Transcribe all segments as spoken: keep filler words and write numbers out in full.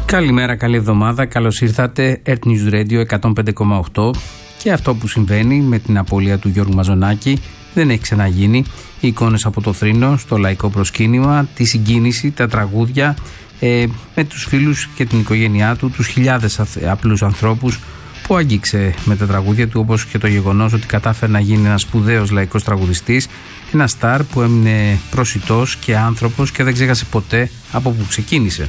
Καλημέρα, καλή εβδομάδα, καλώς ήρθατε. Earth News Radio εκατόν πέντε κόμμα οκτώ. Και αυτό που συμβαίνει με την απώλεια του Γιώργου Μαζονάκη δεν έχει ξαναγίνει. Οι εικόνες από το θρήνο στο λαϊκό προσκύνημα, τη συγκίνηση, τα τραγούδια, ε, με τους φίλους και την οικογένειά του, τους χιλιάδες απλούς ανθρώπους που άγγιξε με τα τραγούδια του, όπως και το γεγονός ότι κατάφερε να γίνει ένας σπουδαίος λαϊκός τραγουδιστής, ένας στάρ που έμεινε προσιτός και άνθρωπος και δεν ξέχασε ποτέ από που ξεκίνησε.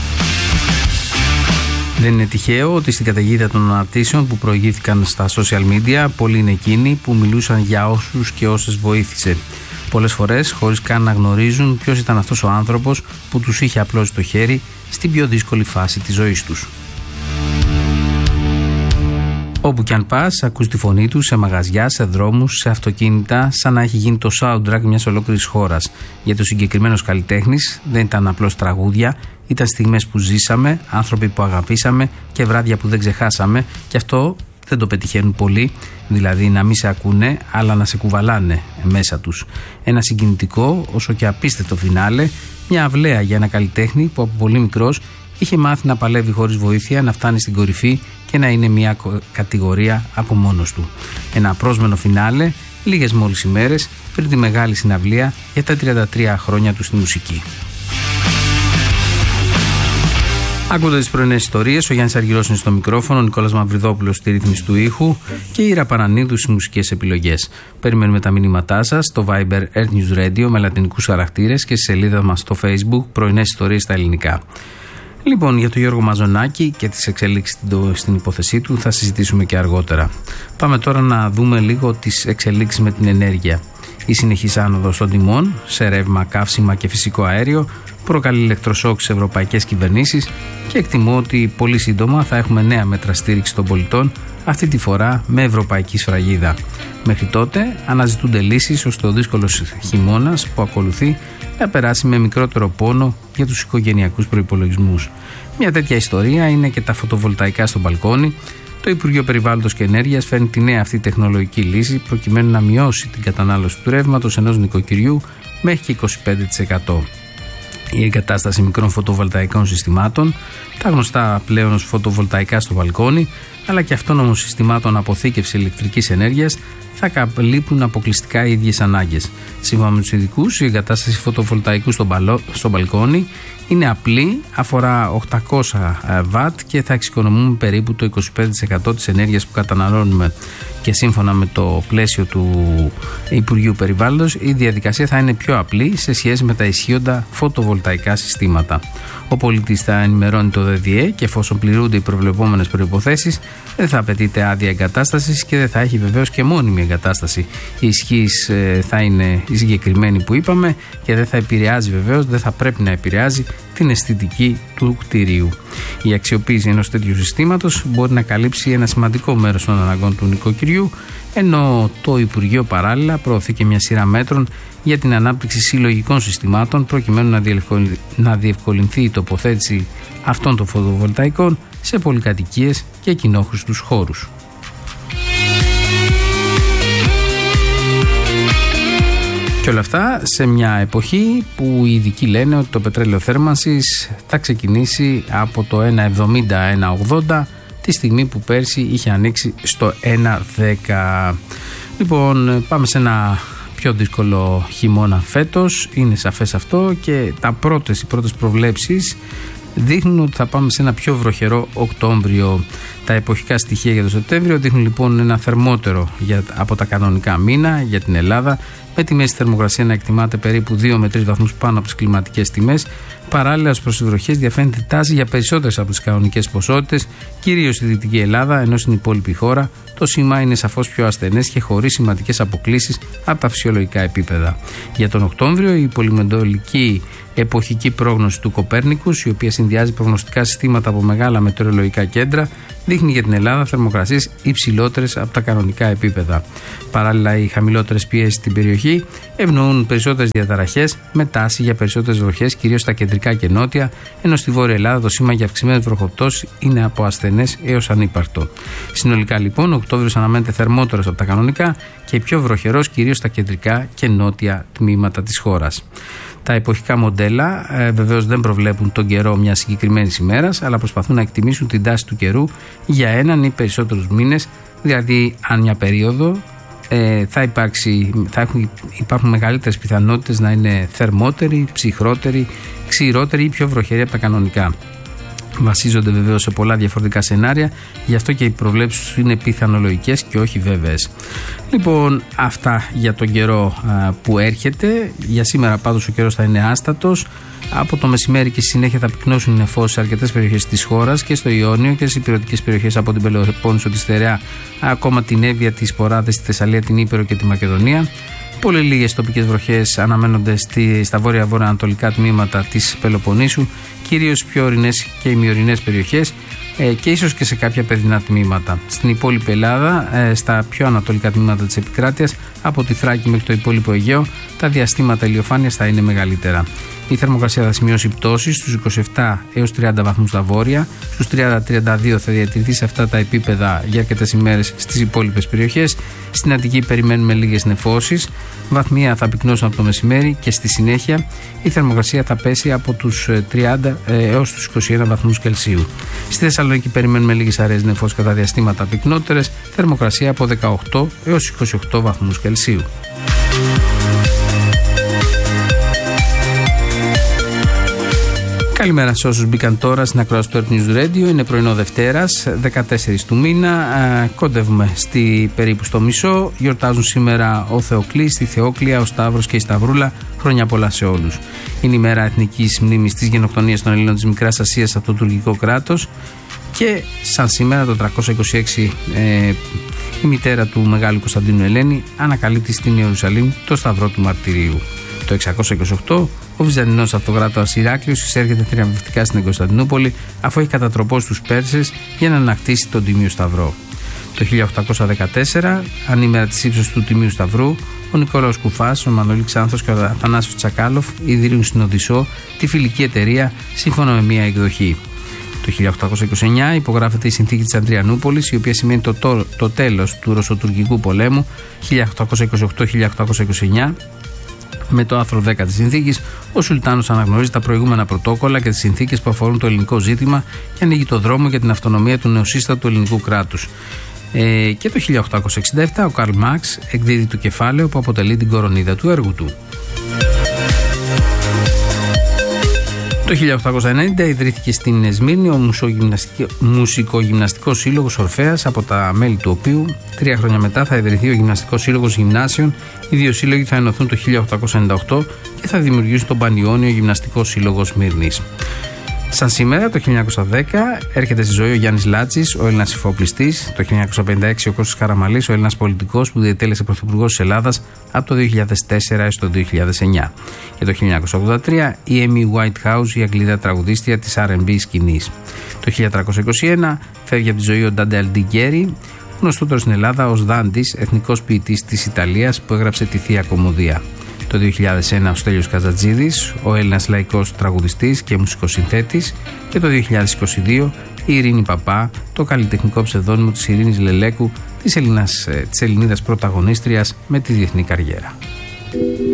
Δεν είναι τυχαίο ότι στην καταιγίδα των αναρτήσεων που προηγήθηκαν στα social media, πολλοί είναι εκείνοι που μιλούσαν για όσους και όσες βοήθησε. Πολλές φορές χωρίς καν να γνωρίζουν ποιος ήταν αυτός ο άνθρωπος που τους είχε απλώσει το χέρι στην πιο δύσκολη φάση της ζωής τους. Όπου κι αν πας, ακούς τη φωνή του σε μαγαζιά, σε δρόμους, σε αυτοκίνητα, σαν να έχει γίνει το soundtrack μιας ολόκληρης χώρας. Γιατί ο συγκεκριμένος καλλιτέχνης δεν ήταν απλώς τραγούδια, ήταν στιγμές που ζήσαμε, άνθρωποι που αγαπήσαμε και βράδια που δεν ξεχάσαμε, και αυτό δεν το πετυχαίνουν πολλοί, δηλαδή να μην σε ακούνε, αλλά να σε κουβαλάνε μέσα τους. Ένα συγκινητικό, όσο και απίστευτο φινάλε, μια αυλαία για ένα καλλιτέχνη που από πολύ μικρός είχε μάθει να παλεύει χωρίς βοήθεια, να φτάνει στην κορυφή και να είναι μια κατηγορία από μόνος του. Ένα απρόσμενο φινάλε, λίγες μόλις ημέρες πριν τη μεγάλη συναυλία για τα τριάντα τρία χρόνια του στη μουσική. Ακούτε τις πρωινές ιστορίες, ο Γιάννης Αργυρός είναι στο μικρόφωνο, ο Νικόλας Μαυριδόπουλος στη ρύθμιση του ήχου και η Ήρα Πανανίδου στις μουσικές επιλογές. Περιμένουμε τα μηνύματά σας στο Viber Earth News Radio με λατινικούς χαρακτήρες και στη σελίδα μας στο Facebook πρωινές ιστορίες στα ελληνικά. Λοιπόν, για τον Γιώργο Μαζονάκη και τις εξελίξεις στην υπόθεσή του θα συζητήσουμε και αργότερα. Πάμε τώρα να δούμε λίγο τις εξελίξεις με την ενέργεια. Η συνεχής άνοδος των τιμών σε ρεύμα, καύσιμα και φυσικό αέριο προκαλεί ηλεκτροσόκ στις ευρωπαϊκές κυβερνήσεις και εκτιμώ ότι πολύ σύντομα θα έχουμε νέα μέτρα στήριξη των πολιτών, αυτή τη φορά με ευρωπαϊκή σφραγίδα. Μέχρι τότε αναζητούνται λύσεις ώστε ο δύσκολος χειμώνας που ακολουθεί να περάσει με μικρότερο πόνο για τους οικογενειακούς προϋπολογισμούς. Μια τέτοια ιστορία είναι και τα φωτοβολταϊκά στο μπαλκόνι. Το Υπουργείο Περιβάλλοντος και Ενέργειας φέρνει τη νέα αυτή τεχνολογική λύση προκειμένου να μειώσει την κατανάλωση του ρεύματος ενός νοικοκυριού μέχρι και είκοσι πέντε τοις εκατό. Η εγκατάσταση μικρών φωτοβολταϊκών συστημάτων, τα γνωστά πλέον ως φωτοβολταϊκά στο μπαλκόνι, αλλά και αυτόνομων συστημάτων αποθήκευσης ηλεκτρικής ενέργειας θα καλύπτουν αποκλειστικά οι ίδιες ανάγκες. Σύμφωνα με τους ειδικούς, η εγκατάσταση φωτοβολταϊκού στο, μπαλό, στο μπαλκόνι είναι απλή, αφορά οκτακόσια βατ και θα εξοικονομούμε περίπου το είκοσι πέντε τοις εκατό της ενέργειας που καταναλώνουμε. Και σύμφωνα με το πλαίσιο του Υπουργείου Περιβάλλοντος, η διαδικασία θα είναι πιο απλή σε σχέση με τα ισχύοντα φωτοβολταϊκά συστήματα. Ο πολίτης θα ενημερώνει το ΔΔΕ και εφόσον πληρούνται οι προβλεπόμενες προϋποθέσεις, δεν θα απαιτείται άδεια εγκατάστασης και δεν θα έχει βεβαίως και μόνιμη εγκατάσταση. Η ισχύς ε, θα είναι η συγκεκριμένη που είπαμε και δεν θα επηρεάζει βεβαίως, δεν θα πρέπει να επηρεάζει την αισθητική του κτηρίου. Η αξιοποίηση ενός τέτοιου συστήματος μπορεί να καλύψει ένα σημαντικό μέρος των αναγκών του νοικοκυριού, ενώ το Υπουργείο παράλληλα προωθεί και μια σειρά μέτρων για την ανάπτυξη συλλογικών συστημάτων προκειμένου να διευκολυνθεί η τοποθέτηση αυτών των φωτοβολταϊκών σε πολυκατοικίες και κοινόχρηστους χώρους. Και όλα αυτά σε μια εποχή που οι ειδικοί λένε ότι το πετρέλαιο θέρμανσης θα ξεκινήσει από το ένα εβδομήντα με ένα ογδόντα, τη στιγμή που πέρσι είχε ανοίξει στο ένα δέκα. Λοιπόν, πάμε σε ένα πιο δύσκολο χειμώνα φέτος, είναι σαφές αυτό, και τα πρώτες, οι πρώτες προβλέψεις δείχνουν ότι θα πάμε σε ένα πιο βροχερό Οκτώβριο. Τα εποχικά στοιχεία για το Σεπτέμβριο δείχνουν λοιπόν ένα θερμότερο για, από τα κανονικά μήνα για την Ελλάδα, με τη μέση θερμοκρασία να εκτιμάται περίπου δύο με τρεις βαθμούς πάνω από τις κλιματικές τιμές. Παράλληλα, ως προς τις βροχές διαφαίνεται τάση για περισσότερες από τις κανονικές ποσότητες, κυρίως στη Δυτική Ελλάδα, ενώ στην υπόλοιπη χώρα το σήμα είναι σαφώς πιο ασθενές και χωρίς σημαντικές αποκλίσεις από τα φυσιολογικά επίπεδα. Για τον Οκτώβριο, η πολυμετεωρολογική εποχική πρόγνωση του Κοπέρνικους, η οποία συνδυάζει προγνωστικά συστήματα από μεγάλα μετεωρολογικά κέντρα, δείχνει για την Ελλάδα θερμοκρασίες υψηλότερες από τα κανονικά επίπεδα. Παράλληλα, οι χαμηλότερες πιέσεις στην περιοχή ευνοούν περισσότερες διαταραχές με τάση για περισσότερες βροχές, κυρίως στα κεντρικά και νότια, ενώ στη Βόρεια Ελλάδα το σήμα για αυξημένες βροχοπτώσεις είναι από ασθενές έως ανύπαρκτο. Συνολικά λοιπόν, ο Οκτώβριος αναμένεται θερμότερος από τα κανονικά και πιο βροχερός κυρίως στα κεντρικά και νότια τμήματα της χώρας. Τα εποχικά μοντέλα ε, βεβαίως δεν προβλέπουν τον καιρό μιας συγκεκριμένης ημέρας, αλλά προσπαθούν να εκτιμήσουν την τάση του καιρού για έναν ή περισσότερους μήνες, δηλαδή αν μια περίοδο ε, θα, υπάρξει, θα έχουν, υπάρχουν μεγαλύτερες πιθανότητες να είναι θερμότερη, ψυχρότερη, ξηρότερη ή πιο βροχερή από τα κανονικά. Βασίζονται βεβαίως σε πολλά διαφορετικά σενάρια, γι' αυτό και οι προβλέψεις είναι πιθανολογικές και όχι βέβαιες. Λοιπόν, αυτά για τον καιρό α, που έρχεται. Για σήμερα πάντως ο καιρός θα είναι άστατος. Από το μεσημέρι και στη συνέχεια θα πυκνώσουν οι νεφώσεις σε αρκετές περιοχές της χώρας και στο Ιόνιο και στις υπηρετικές περιοχές από την Πελοπόννησο, τη Στερεά, ακόμα την Εύβοια, τις Ποράδες, τη Θεσσαλία, την Ήπειρο και τη Μακεδονία. Πολύ λίγες τοπικές βροχές αναμένονται στη, στα βόρεια-βόρεια-ανατολικά τμήματα της Πελοποννήσου, κυρίως πιο ορεινές και ημιορεινές περιοχές ε, και ίσως και σε κάποια παιδινά τμήματα. Στην υπόλοιπη Ελλάδα, ε, στα πιο ανατολικά τμήματα της επικράτειας, από τη Θράκη μέχρι το υπόλοιπο Αιγαίο, τα διαστήματα ηλιοφάνειας θα είναι μεγαλύτερα. Η θερμοκρασία θα σημειώσει πτώσεις στους είκοσι επτά έως τριάντα βαθμούς στα βόρεια, στους τριάντα με τριάντα δύο θα διατηρηθεί σε αυτά τα επίπεδα για αρκετές ημέρες στις υπόλοιπες περιοχές. Στην Αττική περιμένουμε λίγες νεφώσεις, βαθμία θα πυκνώσουν από το μεσημέρι και στη συνέχεια η θερμοκρασία θα πέσει από τους τριάντα έως τους είκοσι ένα βαθμούς Κελσίου. Στη Θεσσαλονίκη περιμένουμε λίγες αραιές νεφώσεις κατά διαστήματα πυκνότερες, θερμοκρασία από δεκαοκτώ έως είκοσι οκτώ βαθμούς Κελσίου. Καλημέρα σε όσους μπήκαν τώρα στην ακρόαση του Earth News Radio. Είναι πρωινό Δευτέρας, δεκατέσσερις του μήνα. Α, κοντεύουμε στη, περίπου στο μισό. Γιορτάζουν σήμερα ο Θεοκλής, η Θεόκλεια, ο Σταύρος και η Σταυρούλα. Χρόνια πολλά σε όλους. Είναι η μέρα εθνικής μνήμης της γενοκτονίας των Ελλήνων της Μικράς Ασίας από το τουρκικό κράτος. Και σαν σήμερα το τριακόσια είκοσι έξι ε, η μητέρα του Μεγάλου Κωνσταντίνου Ελένη ανακαλύπτει στην Ιερουσαλήμ το Σταυρό του Μαρτυρίου. Το εξακόσια είκοσι οκτώ ο Βυζαντινός αυτοκράτορας Ηράκλειος εισέρχεται θριαμβευτικά στην Κωνσταντινούπολη αφού έχει κατατροπώσει τους Πέρσες για να ανακτήσει τον Τιμίο Σταυρό. Το χίλια οκτακόσια δεκατέσσερα, ανήμερα της ύψος του Τιμίου Σταυρού, ο Νικόλαος Κουφάς, ο Μανώλη Ξάνθος και ο Αθανάσιος Τσακάλοφ ιδρύουν στην Οδυσσό τη φιλική εταιρεία σύμφωνα με μία εκδοχή. Το χίλια οκτακόσια είκοσι εννιά υπογράφεται η συνθήκη της Αντριανούπολης, η οποία σημαίνει το, το, το τέλος του Ρωσοτουρκικού πολέμου χίλια οκτακόσια είκοσι οκτώ χίλια οκτακόσια είκοσι εννιά. Με το άρθρο δέκα της συνθήκης, ο Σουλτάνος αναγνωρίζει τα προηγούμενα πρωτόκολλα και τις συνθήκες που αφορούν το ελληνικό ζήτημα και ανοίγει το δρόμο για την αυτονομία του νεοσύστατου ελληνικού κράτους. Ε, και το χίλια οκτακόσια εξήντα επτά ο Καρλ Μάρξ εκδίδει το κεφάλαιο που αποτελεί την κορονίδα του έργου του. Το χίλια οκτακόσια ενενήντα ιδρύθηκε στην Σμύρνη ο Μουσικογυμναστικός Σύλλογος Ορφέας, από τα μέλη του οποίου τρία χρόνια μετά θα ιδρυθεί ο Γυμναστικός Σύλλογος Γυμνάσιων. Οι δύο σύλλογοι θα ενωθούν το χίλια οκτακόσια ενενήντα οκτώ και θα δημιουργήσουν τον Πανιώνιο Γυμναστικό Σύλλογο Σμύρνης. Σαν σήμερα, το χίλια εννιακόσια δέκα, έρχεται στη ζωή ο Γιάννης Λάτσης, ο Έλληνας υφοπλιστής. Το χίλια εννιακόσια πενήντα έξι, ο Κώστας Καραμαλής, ο Έλληνας πολιτικός που διετέλεσε πρωθυπουργός της Ελλάδας από το δύο χιλιάδες τέσσερα έως το δύο χιλιάδες εννιά. Και το χίλια εννιακόσια ογδόντα τρία, η Amy Whitehouse, η Αγγλίδα τραγουδίστρια της αρ εν μπι σκηνής. Το χίλια τριακόσια είκοσι ένα, φεύγει από τη ζωή ο Ντάντε Αλντιγκέρι, γνωστότερος στην Ελλάδα ως Δάντης, εθνικός ποιητής της Ιταλίας που έγραψε τη Θεία Κομμωδία. Το δύο χιλιάδες ένα ο Στέλιος Καζατζίδης, ο Έλληνας λαϊκός τραγουδιστής και μουσικοσυνθέτης, και το δύο χιλιάδες είκοσι δύο η Ειρήνη Παπά, το καλλιτεχνικό ψευδόνυμο της Ειρήνης Λελέκου, της, Ελληνάς, της Ελληνίδας πρωταγωνίστριας με τη διεθνή καριέρα.